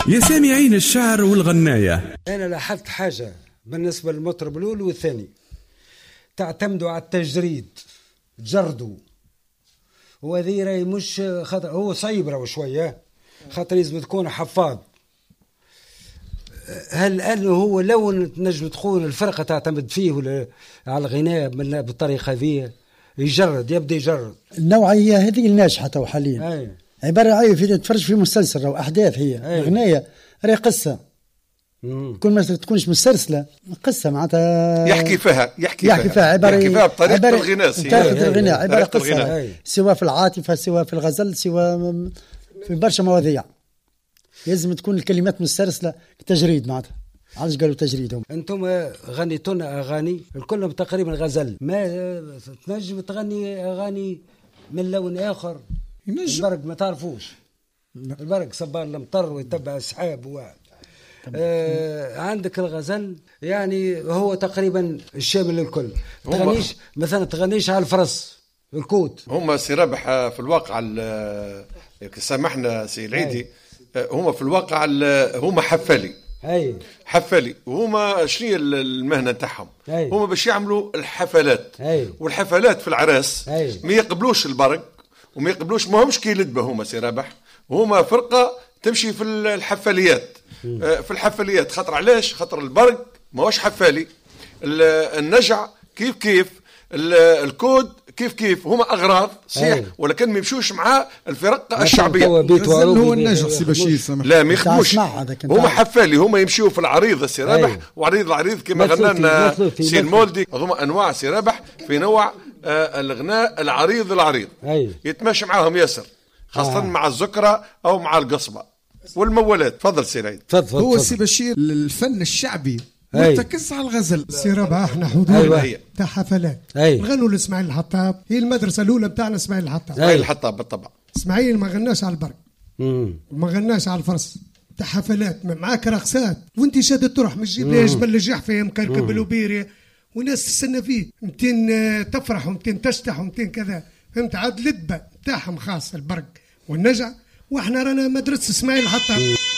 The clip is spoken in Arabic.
يا سامعين الشعر والغناية، أنا لاحظت حاجة بالنسبة للمطرب الأول والثاني، تعتمدوا على التجريد، تجردوا، وهذه راهي مش خاطر هو صعيب راهو شوية، خاطر لازم تكون حفاظ. هل أنه هو لو نجم تكون الفرقة تعتمد فيه ولا على الغناء بالطريقة هذه، يجرد يبدأ يجرد النوعية هذه الناجحة تو حاليا، عبارة عن في تتفرج في مسلسل أو أحداث، هي الغناية راهي قصة، كل ما تكونش مسلسلة قصة معناتها يحكي فيها عبارة بطريقة الغناء، الغناء عبارة قصة، سواء في العاطفة سواء في الغزل سواء في برشا مواضيع، لازم تكون الكلمات مسترسلة تجريد معناتها. علاش قالوا تجريدهم؟ انتم غنيتونا اغاني الكلهم تقريبا غزل، ما تنجم تغني اغاني من لون اخر؟ البرق ما تعرفوش، البرق صبار المطر ويتبع السحاب واحد. عندك الغزل يعني هو تقريبا الشامل للكل، تغنيش مثلا تغنيش على الفرس الكوت. هم سي رابح في الواقع سامحنا سي العيدي، هم في الواقع هم حفالي وهما شنو المهنه نتاعهم؟ هما باش يعملوا الحفلات، والحفلات في العراس ما يقبلوش البرق وما يقبلوش، ما همش كي لدبه، هما سي رابح هما فرقه تمشي في الحفاليات، في الحفاليات. خاطر علاش؟ خاطر البرق ما هوش حفالي، النجع كيف الكود كيف هما اغراض صحيح، ولكن ما يمشوش مع الفرق الشعبيه. هو النجع سي بشير لا ما يخدموش، هما حفالي، هما يمشيوا في العريض سي رابح، وعريض كما غنى لنا سي المولدي. هما انواع سي رابح، في نوع الغناء العريض يتماشى معاهم ياسر، خاصه مع الزكره او مع القصبه والمولات. تفضل سي العيد. هو سي بشير الفن الشعبي مرتكز على الغزل. سي رابح احنا حضور تاع حفلات نغنوا لاسماعيل الحطاب، هي المدرسه الاولى بتاعنا اسماعيل الحطاب بالطبع. اسماعيل ما غناش على البرق وما غناش على الفرس، تاع حفلات معاك رقصات وانت شادة تروح مش جيب لي جبل الجحفه مكركب الوبيري وناس تستنى فيه 200 تفرح و200 تشتح و200 كذا، فهمت؟ عاد لدبه تاعهم خاص البرق والنجع، واحنا رانا مدرسه اسماعيل الحطاب.